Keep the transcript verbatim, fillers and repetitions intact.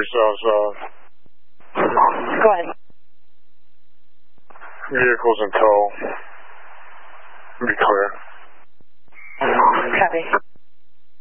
south south. Go ahead. Vehicles in tow. Be clear. Copy.